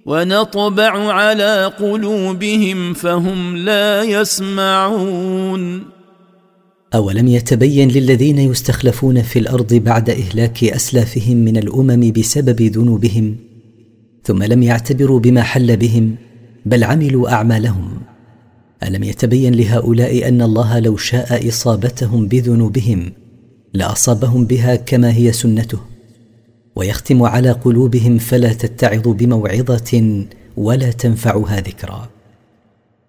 ونطبع على قلوبهم فهم لا يسمعون. أولم يتبين للذين يستخلفون في الأرض بعد إهلاك أسلافهم من الأمم بسبب ذنوبهم ثم لم يعتبروا بما حل بهم بل عملوا أعمالهم؟ ألم يتبين لهؤلاء أن الله لو شاء إصابتهم بذنوبهم لأصابهم بها كما هي سنته، ويختم على قلوبهم فلا تتعظ بموعظة ولا تنفعها ذكرى.